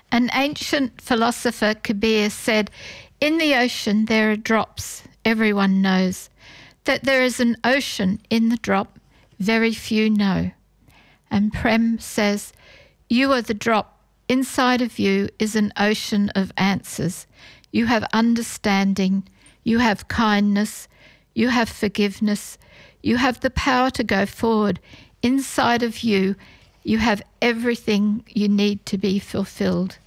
An ancient philosopher, Kabir, said, "In the ocean there are drops, everyone knows. That there is an ocean in the drop, very few know." And Prem says, "You are the drop. Inside of you is an ocean of answers. You have understanding, you have kindness, you have forgiveness, you have the power to go forward. Inside of you, you have everything you need to be fulfilled."